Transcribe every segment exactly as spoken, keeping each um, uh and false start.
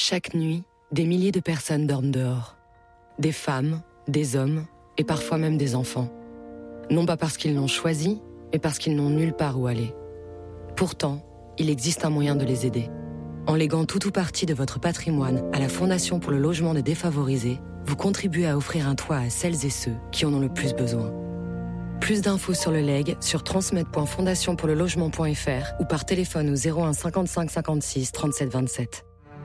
Chaque nuit, des milliers de personnes dorment dehors. Des femmes, des hommes et parfois même des enfants. Non pas parce qu'ils l'ont choisi, mais parce qu'ils n'ont nulle part où aller. Pourtant, il existe un moyen de les aider. En léguant tout ou partie de votre patrimoine à la Fondation pour le logement des défavorisés, vous contribuez à offrir un toit à celles et ceux qui en ont le plus besoin. Plus d'infos sur le legs sur transmed point fondation pour le logement point f r ou par téléphone au zéro un cinquante-cinq cinquante-six trente-sept vingt-sept.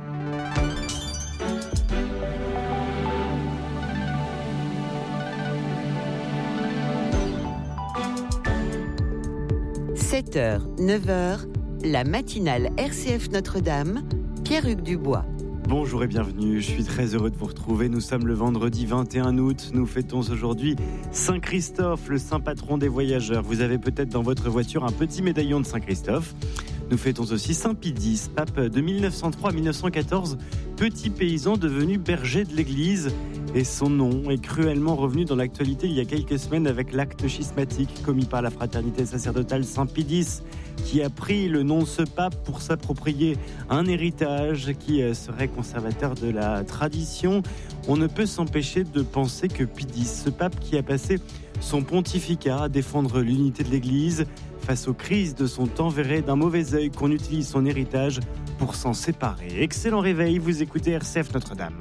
sept heures, neuf heures, la matinale R C F Notre-Dame, Pierre-Hugues Dubois. Bonjour et bienvenue, je suis très heureux de vous retrouver. Nous sommes le vendredi vingt et un août. Nous fêtons aujourd'hui Saint Christophe, le saint patron des voyageurs. Vous avez peut-être dans votre voiture un petit médaillon de Saint Christophe. Nous fêtons aussi Saint Pie-X, pape de mille neuf cent trois à mille neuf cent quatorze, petit paysan devenu berger de l'Église. Et son nom est cruellement revenu dans l'actualité il y a quelques semaines avec l'acte schismatique commis par la fraternité sacerdotale Saint Pie-X, qui a pris le nom de ce pape pour s'approprier un héritage qui serait conservateur de la tradition. On ne peut s'empêcher de penser que Pie-X, ce pape qui a passé son pontificat à défendre l'unité de l'Église face aux crises de son temps, verrait d'un mauvais œil qu'on utilise son héritage pour s'en séparer. Excellent réveil, vous écoutez R C F Notre-Dame.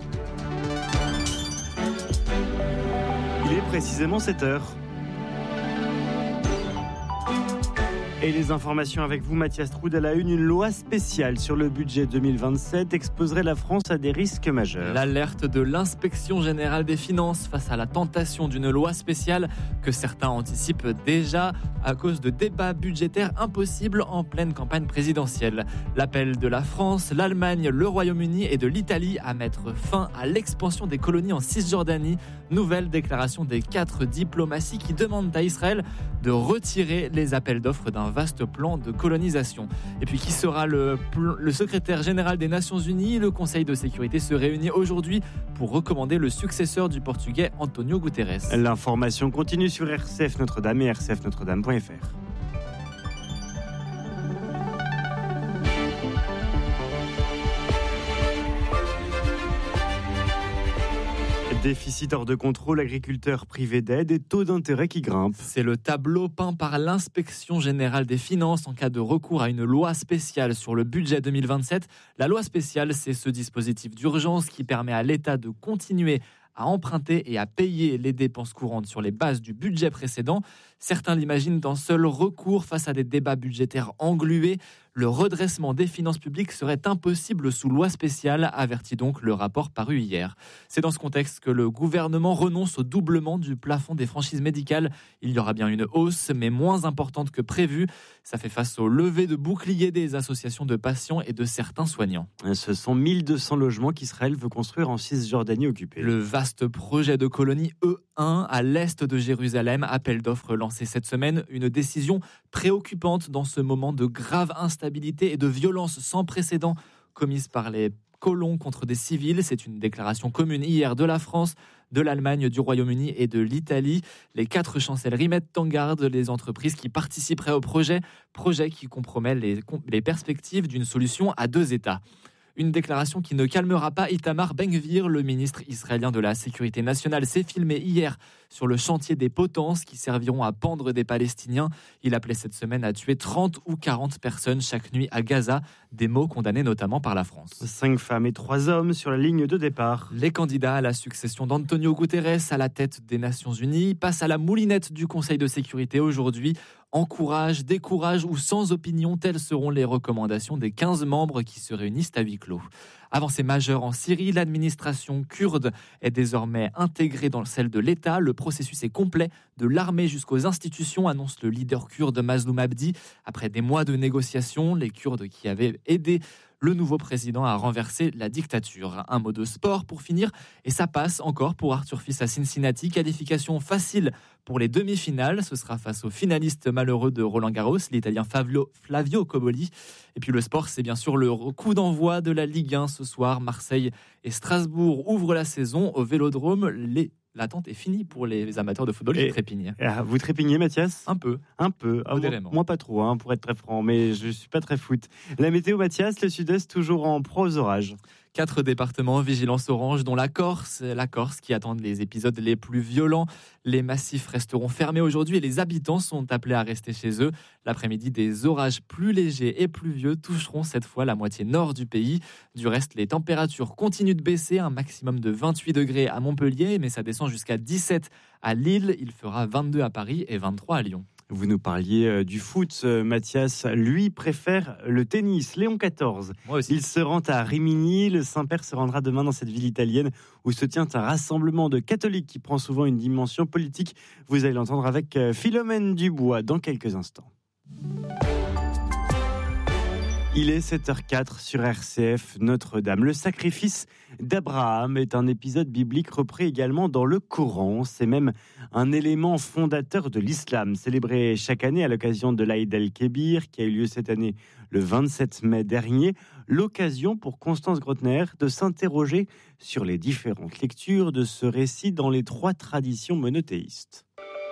Il est précisément sept heures. Et les informations avec vous, Mathias Troud, à la une. Une loi spéciale sur le budget deux mille vingt-sept exposerait la France à des risques majeurs. L'alerte de l'Inspection Générale des Finances face à la tentation d'une loi spéciale que certains anticipent déjà à cause de débats budgétaires impossibles en pleine campagne présidentielle. L'appel de la France, l'Allemagne, le Royaume-Uni et de l'Italie à mettre fin à l'expansion des colonies en Cisjordanie. Nouvelle déclaration des quatre diplomaties qui demandent à Israël de retirer les appels d'offres d'un vaste plan de colonisation. Et puis qui sera le, le secrétaire général des Nations Unies? Le Conseil de sécurité se réunit aujourd'hui pour recommander le successeur du Portugais Antonio Guterres. L'information continue sur R C F Notre-Dame et r c f notre dame point f r. Déficit hors de contrôle, agriculteurs privés d'aide et taux d'intérêt qui grimpent. C'est le tableau peint par l'Inspection Générale des Finances en cas de recours à une loi spéciale sur le budget deux mille vingt-sept. La loi spéciale, c'est ce dispositif d'urgence qui permet à l'État de continuer à emprunter et à payer les dépenses courantes sur les bases du budget précédent. Certains l'imaginent d'un seul recours face à des débats budgétaires englués. Le redressement des finances publiques serait impossible sous loi spéciale, avertit donc le rapport paru hier. C'est dans ce contexte que le gouvernement renonce au doublement du plafond des franchises médicales. Il y aura bien une hausse, mais moins importante que prévu. Ça fait face au lever de bouclier des associations de patients et de certains soignants. Ce sont mille deux cents logements qu'Israël veut construire en Cisjordanie occupée. Le vaste projet de colonie E un à l'est de Jérusalem, appel d'offres lancé cette semaine, une décision préoccupante dans ce moment de grave instabilité et de violence sans précédent commise par les colons contre des civils. C'est une déclaration commune hier de la France, de l'Allemagne, du Royaume-Uni et de l'Italie. Les quatre chancelleries mettent en garde les entreprises qui participeraient au projet, projet qui compromet les, les perspectives d'une solution à deux États. Une déclaration qui ne calmera pas Itamar Ben-Gvir, le ministre israélien de la Sécurité nationale, s'est filmé hier sur le chantier des potences qui serviront à pendre des Palestiniens. Il appelait cette semaine à tuer trente ou quarante personnes chaque nuit à Gaza, des mots condamnés notamment par la France. Cinq femmes et trois hommes sur la ligne de départ. Les candidats à la succession d'Antonio Guterres à la tête des Nations Unies passent à la moulinette du Conseil de sécurité aujourd'hui. Encourage, décourage ou sans opinion, telles seront les recommandations des quinze membres qui se réunissent à huis clos. Avancée majeure en Syrie, l'administration kurde est désormais intégrée dans celle de l'État. Le processus est complet, de l'armée jusqu'aux institutions, annonce le leader kurde Mazloum Abdi. Après des mois de négociations, les Kurdes qui avaient aidé le nouveau président a renversé la dictature. Un mot de sport pour finir, et ça passe encore pour Arthur Fils à Cincinnati. Qualification facile pour les demi-finales. Ce sera face au finaliste malheureux de Roland-Garros, l'Italien Flavio, Flavio Cobolli. Et puis le sport, c'est bien sûr le coup d'envoi de la Ligue un ce soir. Marseille et Strasbourg ouvrent la saison au Vélodrome. Les L'attente est finie pour les amateurs de football qui trépignent. Vous trépignez, Mathias ? Un peu. Un peu. Ah, moi, moi, pas trop, hein, pour être très franc, mais je suis pas très foot. La météo, Mathias, le sud-est toujours en proie aux orages. Quatre départements en vigilance orange, dont la Corse, la Corse qui attendent les épisodes les plus violents. Les massifs resteront fermés aujourd'hui et les habitants sont appelés à rester chez eux. L'après-midi, des orages plus légers et pluvieux toucheront cette fois la moitié nord du pays. Du reste, les températures continuent de baisser, un maximum de vingt-huit degrés à Montpellier, mais ça descend jusqu'à dix-sept à Lille. Il fera vingt-deux à Paris et vingt-trois à Lyon. Vous nous parliez du foot, Mathias. Lui préfère le tennis. Léon quatorze. Moi aussi. Il se rend à Rimini. Le Saint-Père se rendra demain dans cette ville italienne où se tient un rassemblement de catholiques qui prend souvent une dimension politique. Vous allez l'entendre avec Philomène Dubois dans quelques instants. Il est sept heures quatre sur R C F Notre-Dame. Le sacrifice d'Abraham est un épisode biblique repris également dans le Coran. C'est même un élément fondateur de l'islam, célébré chaque année à l'occasion de l'Aïd el-Kébir, qui a eu lieu cette année le vingt-sept mai dernier. L'occasion pour Constance Grotner de s'interroger sur les différentes lectures de ce récit dans les trois traditions monothéistes.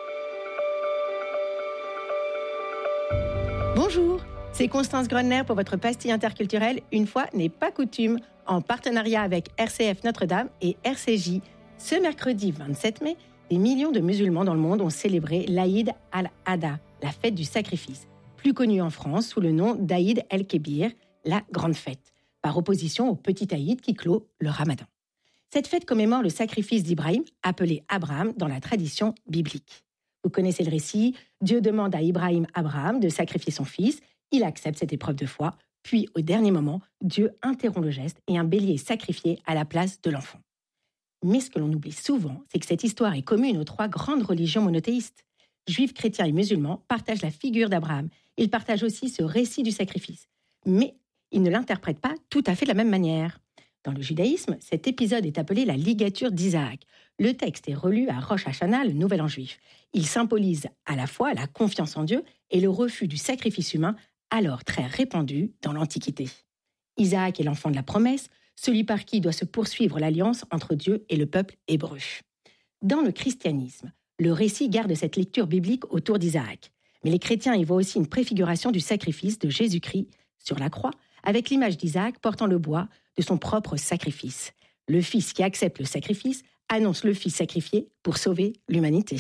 Bonjour, c'est Constance Grotner pour votre pastille interculturelle Une fois n'est pas coutume, en partenariat avec R C F Notre-Dame et R C J. Ce mercredi vingt-sept mai, des millions de musulmans dans le monde ont célébré l'Aïd al-Adha, la fête du sacrifice, plus connue en France sous le nom d'Aïd el-Kébir, la grande fête, par opposition au petit Aïd qui clôt le Ramadan. Cette fête commémore le sacrifice d'Ibrahim, appelé Abraham dans la tradition biblique. Vous connaissez le récit, Dieu demande à Ibrahim Abraham de sacrifier son fils, il accepte cette épreuve de foi, puis au dernier moment, Dieu interrompt le geste et un bélier est sacrifié à la place de l'enfant. Mais ce que l'on oublie souvent, c'est que cette histoire est commune aux trois grandes religions monothéistes. Juifs, chrétiens et musulmans partagent la figure d'Abraham. Ils partagent aussi ce récit du sacrifice. Mais ils ne l'interprètent pas tout à fait de la même manière. Dans le judaïsme, cet épisode est appelé la ligature d'Isaac. Le texte est relu à Rosh Hashanah, le Nouvel An juif. Il symbolise à la fois la confiance en Dieu et le refus du sacrifice humain, alors très répandu dans l'Antiquité. Isaac est l'enfant de la promesse, celui par qui doit se poursuivre l'alliance entre Dieu et le peuple hébreu. Dans le christianisme, le récit garde cette lecture biblique autour d'Isaac. Mais les chrétiens y voient aussi une préfiguration du sacrifice de Jésus-Christ sur la croix, avec l'image d'Isaac portant le bois de son propre sacrifice. Le fils qui accepte le sacrifice annonce le fils sacrifié pour sauver l'humanité.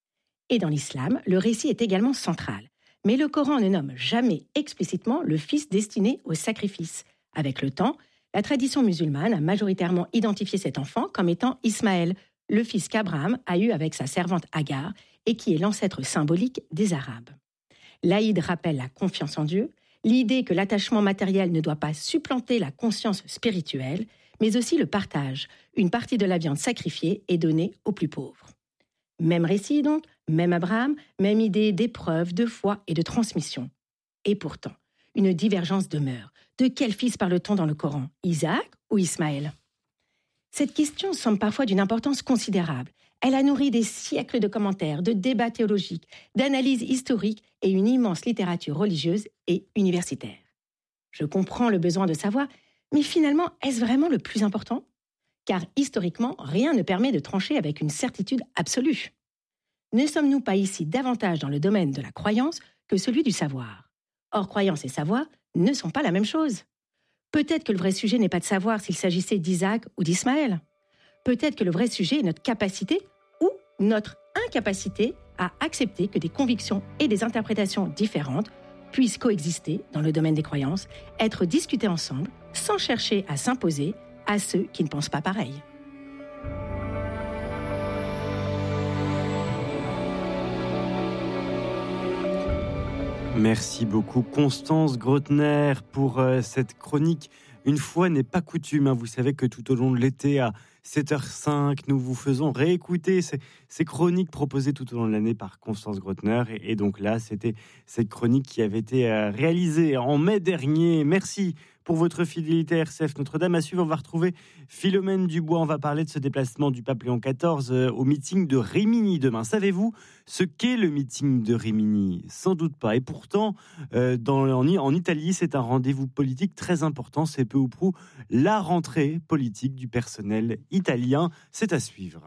Et dans l'islam, le récit est également central. Mais le Coran ne nomme jamais explicitement le fils destiné au sacrifice. Avec le temps, la tradition musulmane a majoritairement identifié cet enfant comme étant Ismaël, le fils qu'Abraham a eu avec sa servante Agar et qui est l'ancêtre symbolique des Arabes. L'Aïd rappelle la confiance en Dieu, l'idée que l'attachement matériel ne doit pas supplanter la conscience spirituelle, mais aussi le partage. Une partie de la viande sacrifiée est donnée aux plus pauvres. Même récit donc, même Abraham, même idée d'épreuve, de foi et de transmission. Et pourtant, une divergence demeure. De quel fils parle-t-on dans le Coran, Isaac ou Ismaël ? Cette question semble parfois d'une importance considérable. Elle a nourri des siècles de commentaires, de débats théologiques, d'analyses historiques et une immense littérature religieuse et universitaire. Je comprends le besoin de savoir, mais finalement, est-ce vraiment le plus important ? Car historiquement, rien ne permet de trancher avec une certitude absolue. Ne sommes-nous pas ici davantage dans le domaine de la croyance que celui du savoir ? Or, croyance et savoir ne sont pas la même chose. Peut-être que le vrai sujet n'est pas de savoir s'il s'agissait d'Isaac ou d'Ismaël. Peut-être que le vrai sujet est notre capacité ou notre incapacité à accepter que des convictions et des interprétations différentes puissent coexister dans le domaine des croyances, être discutées ensemble, sans chercher à s'imposer à ceux qui ne pensent pas pareil. Merci beaucoup Constance Grotner pour euh, cette chronique. Une fois n'est pas coutume, hein. Vous savez que tout au long de l'été à sept heures cinq, nous vous faisons réécouter ces, ces chroniques proposées tout au long de l'année par Constance Grotner. Et, et donc là, c'était cette chronique qui avait été euh, réalisée en mai dernier. Merci pour votre fidélité à R C F Notre-Dame. À suivre, on va retrouver Philomène Dubois. On va parler de ce déplacement du pape Léon quatorze euh, au meeting de Rimini demain. Savez-vous ce qu'est le meeting de Rimini ? Sans doute pas. Et pourtant, euh, dans, en, en Italie, c'est un rendez-vous politique très important. C'est peu ou prou la rentrée politique du personnel italien. C'est à suivre.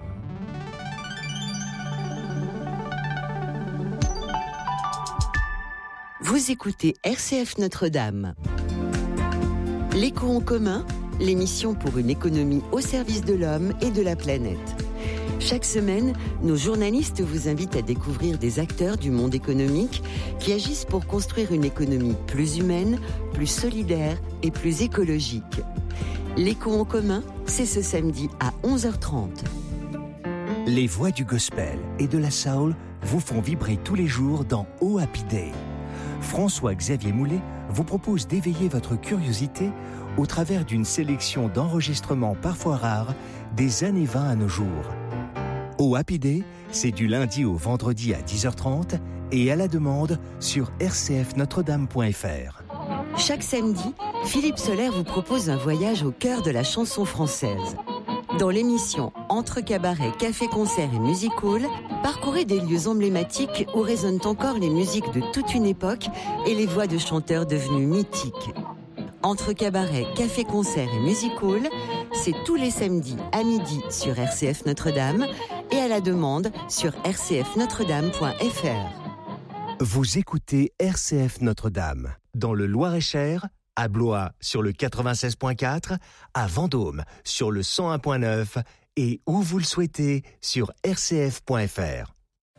Vous écoutez R C F Notre-Dame. L'écho en commun l'émission pour une économie au service de l'homme et de la planète. Chaque semaine, nos journalistes vous invitent à découvrir des acteurs du monde économique qui agissent pour construire une économie plus humaine, plus solidaire et plus écologique. L'écho en commun, c'est ce samedi à onze heures trente. Les voix du gospel et de la soul vous font vibrer tous les jours dans Oh Happy Day. François-Xavier Moulet vous propose d'éveiller votre curiosité au travers d'une sélection d'enregistrements parfois rares des années vingt à nos jours. Oh Happy Day, c'est du lundi au vendredi à dix heures trente et à la demande sur r c f notre dame point f r. Chaque samedi, Philippe Soler vous propose un voyage au cœur de la chanson française. Dans l'émission Entre cabaret, café-concert et music hall, parcourez des lieux emblématiques où résonnent encore les musiques de toute une époque et les voix de chanteurs devenus mythiques. Entre cabaret, café-concert et music hall, c'est tous les samedis à midi sur R C F Notre-Dame et à la demande sur r c f notre dame point f r. Vous écoutez R C F Notre-Dame, dans le Loir-et-Cher, à Blois sur le quatre-vingt-seize point quatre, à Vendôme sur le cent un point neuf et où vous le souhaitez sur r c f point f r.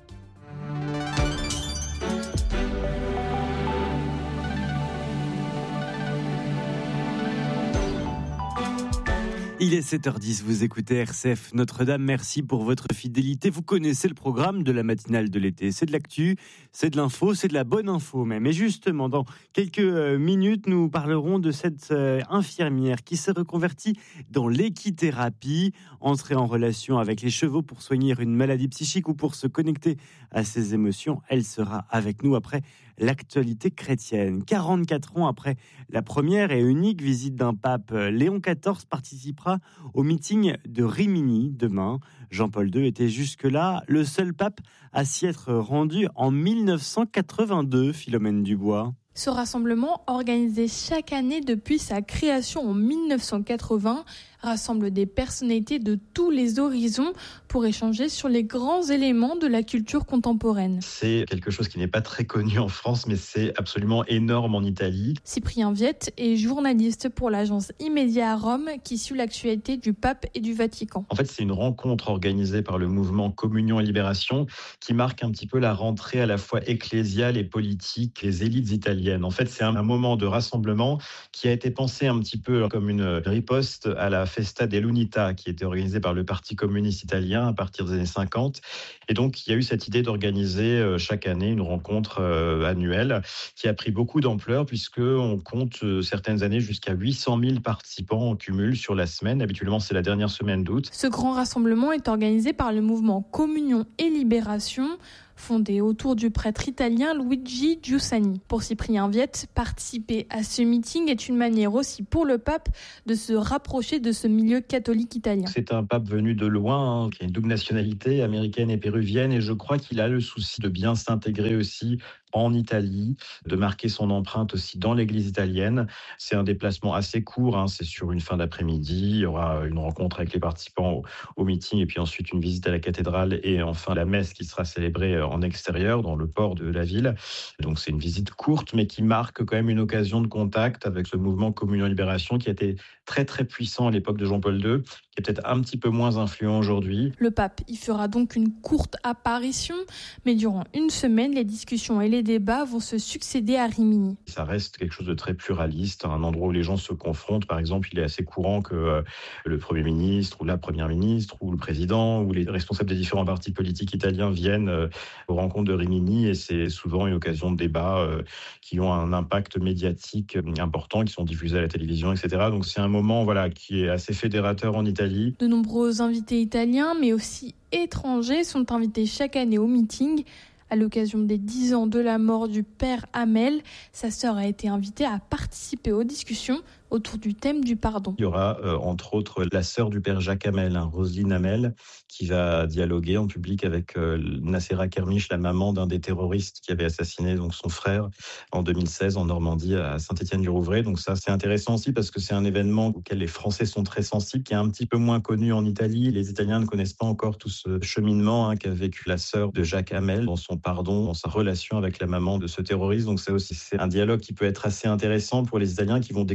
Il est sept heures dix, vous écoutez R C F Notre-Dame, merci pour votre fidélité. Vous connaissez le programme de la matinale de l'été, c'est de l'actu, c'est de l'info, c'est de la bonne info même. Et justement, dans quelques minutes, nous parlerons de cette infirmière qui s'est reconvertie dans l'équithérapie, entrée en relation avec les chevaux pour soigner une maladie psychique ou pour se connecter à ses émotions. Elle sera avec nous après l'actualité chrétienne. quarante-quatre ans après la première et unique visite d'un pape, Léon quatorze participera au meeting de Rimini demain. Jean-Paul deux était jusque-là le seul pape à s'y être rendu en mille neuf cent quatre-vingt-deux, Philomène Dubois. Ce rassemblement, organisé chaque année depuis sa création en mille neuf cent quatre-vingts, rassemble des personnalités de tous les horizons pour échanger sur les grands éléments de la culture contemporaine. C'est quelque chose qui n'est pas très connu en France, mais c'est absolument énorme en Italie. Cyprien Viette est journaliste pour l'agence Immédiat à Rome qui suit l'actualité du pape et du Vatican. En fait, c'est une rencontre organisée par le mouvement Communion et Libération qui marque un petit peu la rentrée à la fois ecclésiale et politique des élites italiennes. En fait, c'est un moment de rassemblement qui a été pensé un petit peu comme une riposte à la Festa dell'Unità qui était organisée par le Parti communiste italien à partir des années cinquante. Et donc, il y a eu cette idée d'organiser chaque année une rencontre annuelle qui a pris beaucoup d'ampleur puisqu'on compte certaines années jusqu'à huit cent mille participants en cumul sur la semaine. Habituellement, c'est la dernière semaine d'août. Ce grand rassemblement est organisé par le mouvement Communion et Libération, fondé autour du prêtre italien Luigi Giussani. Pour Cyprien Viette, participer à ce meeting est une manière aussi pour le pape de se rapprocher de ce milieu catholique italien. C'est un pape venu de loin, hein, qui a une double nationalité, américaine et péruvienne, et je crois qu'il a le souci de bien s'intégrer aussi en Italie, de marquer son empreinte aussi dans l'église italienne. C'est un déplacement assez court, hein, c'est sur une fin d'après-midi, il y aura une rencontre avec les participants au, au meeting et puis ensuite une visite à la cathédrale et enfin la messe qui sera célébrée en extérieur, dans le port de la ville. Donc c'est une visite courte mais qui marque quand même une occasion de contact avec ce mouvement Communion et Libération qui a été très très puissant à l'époque de Jean-Paul deux, qui est peut-être un petit peu moins influent aujourd'hui. Le pape y fera donc une courte apparition, mais durant une semaine, les discussions et les débats vont se succéder à Rimini. Ça reste quelque chose de très pluraliste, un endroit où les gens se confrontent. Par exemple, il est assez courant que euh, le Premier ministre ou la Première ministre ou le président ou les responsables des différents partis politiques italiens viennent euh, aux rencontres de Rimini et c'est souvent une occasion de débat euh, qui ont un impact médiatique important, qui sont diffusés à la télévision, et cetera. Donc c'est un moment voilà, qui est assez fédérateur en Italie. De nombreux invités italiens, mais aussi étrangers, sont invités chaque année au meeting. À l'occasion des dix ans de la mort du père Hamel, sa sœur a été invitée à participer aux discussions autour du thème du pardon. Il y aura euh, entre autres la sœur du père Jacques Hamel, hein, Roselyne Hamel, qui va dialoguer en public avec euh, Nacera Kermiche, la maman d'un des terroristes qui avait assassiné donc, son frère en deux mille seize en Normandie à Saint-Étienne-du-Rouvray. Donc ça c'est intéressant aussi parce que c'est un événement auquel les Français sont très sensibles, qui est un petit peu moins connu en Italie. Les Italiens ne connaissent pas encore tout ce cheminement hein, qu'a vécu la sœur de Jacques Hamel dans son pardon, dans sa relation avec la maman de ce terroriste. Donc ça aussi c'est un dialogue qui peut être assez intéressant pour les Italiens qui vont découvrir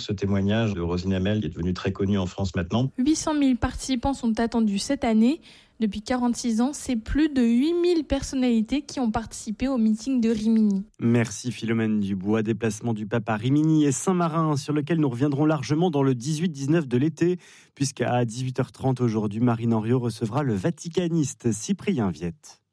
ce témoignage de Roselyne Hamel qui est devenu très connu en France maintenant. huit cent mille participants sont attendus cette année. Depuis quarante-six ans, c'est plus de huit mille personnalités qui ont participé au meeting de Rimini. Merci Philomène Dubois. Déplacement du pape à Rimini et Saint-Marin, sur lequel nous reviendrons largement dans le dix-huit dix-neuf de l'été, puisqu'à dix-huit heures trente aujourd'hui, Marine Henriot recevra le vaticaniste Cyprien Viette.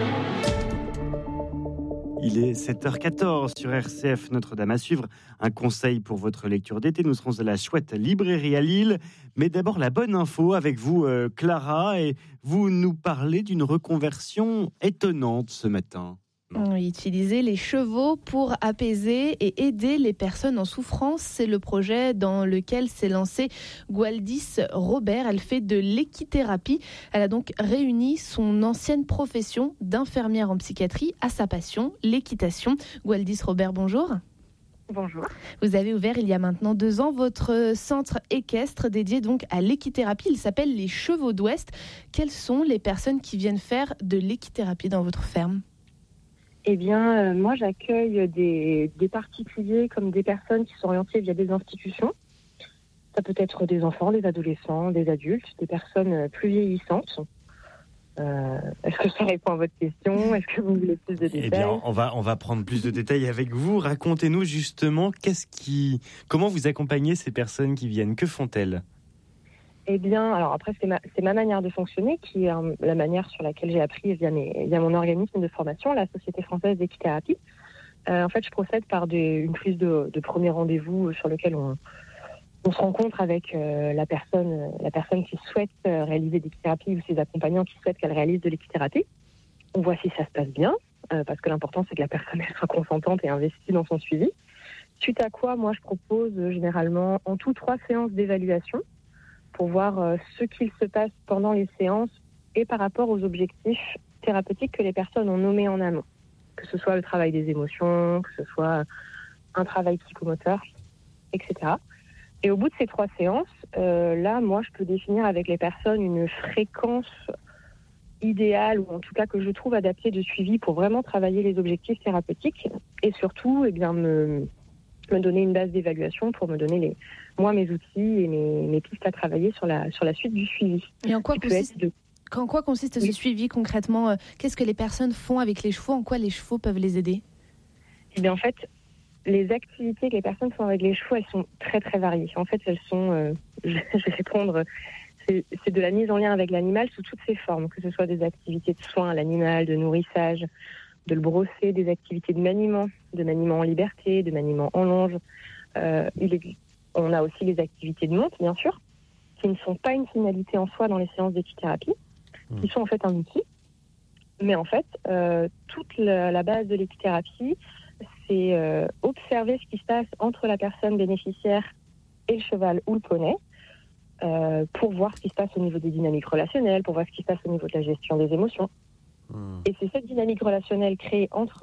Il est sept heures quatorze sur R C F Notre-Dame. À suivre, un conseil pour votre lecture d'été. Nous serons à la chouette librairie à Lille. Mais d'abord, la bonne info avec vous, euh, Clara. Et vous nous parlez d'une reconversion étonnante ce matin. Oui, utiliser les chevaux pour apaiser et aider les personnes en souffrance. C'est le projet dans lequel s'est lancée Gwaldis Robert. Elle fait de l'équithérapie. Elle a donc réuni son ancienne profession d'infirmière en psychiatrie à sa passion, l'équitation. Gwaldis Robert, bonjour. Bonjour. Vous avez ouvert il y a maintenant deux ans votre centre équestre dédié donc à l'équithérapie. Il s'appelle les Chevaux d'Ouest. Quelles sont les personnes qui viennent faire de l'équithérapie dans votre ferme ? Eh bien, euh, moi, j'accueille des, des particuliers comme des personnes qui sont orientées via des institutions. Ça peut être des enfants, des adolescents, des adultes, des personnes plus vieillissantes. Euh, est-ce que ça répond à votre question ? Est-ce que vous voulez plus de détails ? Eh bien, on va, on va prendre plus de détails avec vous. Racontez-nous justement, qu'est-ce qui, comment vous accompagnez ces personnes qui viennent ? Que font-elles ? Eh bien, alors après, c'est ma, c'est ma manière de fonctionner, qui est euh, la manière sur laquelle j'ai appris via, mes, via mon organisme de formation, la Société française d'équithérapie. Euh, en fait, je procède par des, une prise de, de premier rendez-vous sur lequel on, on se rencontre avec euh, la personne, la personne qui souhaite euh, réaliser de l'équithérapie ou ses accompagnants qui souhaitent qu'elle réalise de l'équithérapie. On voit si ça se passe bien, euh, parce que l'important, c'est que la personne elle soit consentante et investie dans son suivi. Suite à quoi, moi, je propose euh, généralement en tout trois séances d'évaluation pour voir euh, ce qu'il se passe pendant les séances et par rapport aux objectifs thérapeutiques que les personnes ont nommés en amont. Que ce soit le travail des émotions, que ce soit un travail psychomoteur, et cetera. Et au bout de ces trois séances, euh, là, moi, je peux définir avec les personnes une fréquence idéale, ou en tout cas que je trouve adaptée de suivi pour vraiment travailler les objectifs thérapeutiques et surtout, eh bien, me... me donner une base d'évaluation pour me donner, les, moi, mes outils et mes, mes pistes à travailler sur la, sur la suite du suivi. Et en quoi consiste, de... en quoi consiste oui. ce suivi concrètement ? Qu'est-ce que les personnes font avec les chevaux ? En quoi les chevaux peuvent les aider ? Eh bien, en fait, les activités que les personnes font avec les chevaux, elles sont très, très variées. En fait, elles sont, euh, je vais répondre, c'est, c'est de la mise en lien avec l'animal sous toutes ses formes, que ce soit des activités de soins à l'animal, de nourrissage, de le brosser, des activités de maniement, de maniement en liberté, de maniement en longe. Euh, il est, on a aussi les activités de monte, bien sûr, qui ne sont pas une finalité en soi dans les séances d'équithérapie, mmh. qui sont en fait un outil. Mais en fait, euh, toute la, la base de l'équithérapie, c'est euh, observer ce qui se passe entre la personne bénéficiaire et le cheval ou le poney, euh, pour voir ce qui se passe au niveau des dynamiques relationnelles, pour voir ce qui se passe au niveau de la gestion des émotions. Mmh. Et c'est cette dynamique relationnelle créée entre